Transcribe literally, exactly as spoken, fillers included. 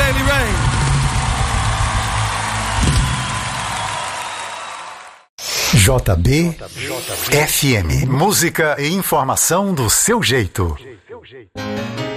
Daily Rain. J B F M. Música e informação do seu jeito.